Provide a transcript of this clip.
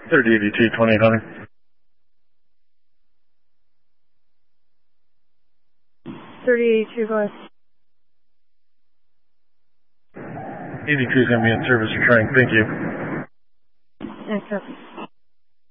3082, 2800. 3082, go ahead. 83 is going to be in service returning. Thank you. Thanks, copy.